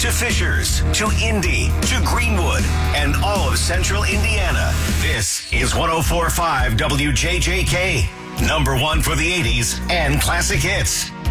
to Fishers, to Indy, to Greenwood, and all of central Indiana. This is 104.5 WJJK. Number one for the 80s and classic hits.